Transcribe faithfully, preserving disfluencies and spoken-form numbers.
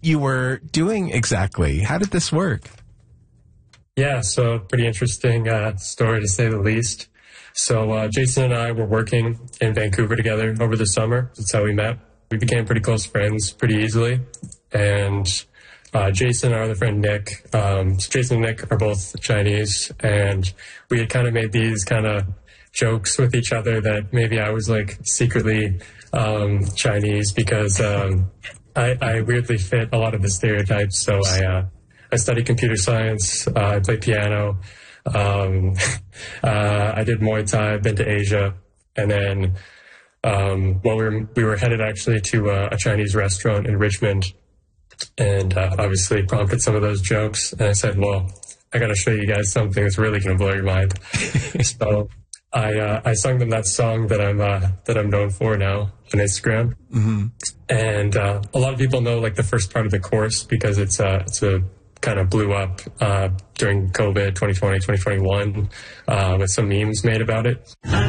you were doing exactly? How did this work? Yeah, so pretty interesting uh, story to say the least. So uh, Jason and I were working in Vancouver together over the summer. That's how we met. We became pretty close friends pretty easily. And uh, Jason and our other friend Nick, um, so Jason and Nick are both Chinese, and we had kind of made these kind of jokes with each other that maybe I was like secretly um, Chinese because um, I, I weirdly fit a lot of the stereotypes. So I uh, I studied computer science. Uh, I play piano. Um, uh, I did Muay Thai. I've been to Asia, and then um, well, we were we were headed actually to uh, a Chinese restaurant in Richmond, and uh, obviously prompted some of those jokes. And I said, "Well, I got to show you guys something that's really going to blow your mind." So I uh, I sung them that song that I'm uh, that I'm known for now on Instagram, Mm-hmm. and uh, a lot of people know like the first part of the chorus because it's uh, it's a kind of blew up uh, during COVID twenty twenty, twenty twenty-one uh, with some memes made about it.